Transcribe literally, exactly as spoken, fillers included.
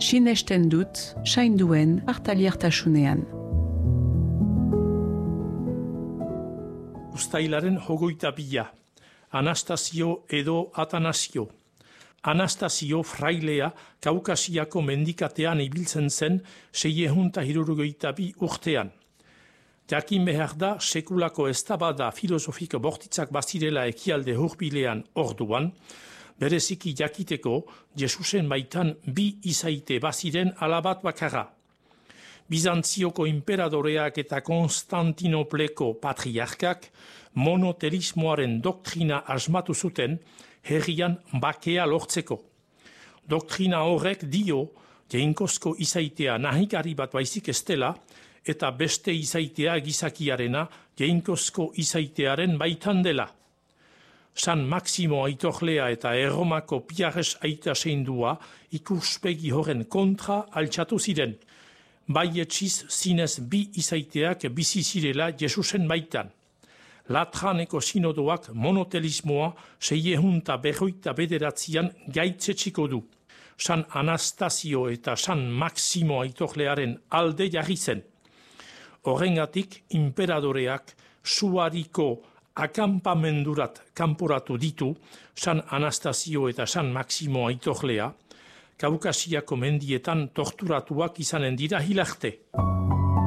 sinesten dut, sainduen hartaliartasunean. Uztailaren hogeita bila, Anastasio edo Atanasio. Anastasio frailea Kaukasiako mendikatean ibiltzen zen seiehun eta hirurogeita bi urtean. Jakin behar da sekulako eztabada filosofiko bortitzak bazirela ekialde hurbilean orduan, bereziki jakiteko Jesusen baitan bi izaite baziren alabat bakarra. Bizantzioko imperadoreak eta Konstantinopleko patriarkak monotelismoaren doktrina asmatu zuten herrian bakea lortzeko. Doktrina horrek dio jainkozko izaitea nahikari bat baizik ez dela eta beste izaitea gizakiarena jainkozko izaitearen baitan dela. San Maximo aitorlea eta Erromako Piares aita seindua ikuspegi horren kontra altxatu ziren. Bai etxiz zinez bi izaiteak bizi zirela Jesusen baitan. Latraneko sinodoak monotelismoa seiehun eta berroita bederatzian gaitzetxiko du. San Anastasio eta San Maximo aitorlearen alde jarri zen. Horrengatik imperadoreak suariko akampamendurat kanporatu ditu San Anastasio eta San Maximo aitorlea, Kaukasiako mendietan torturatuak izanen dira hilarte.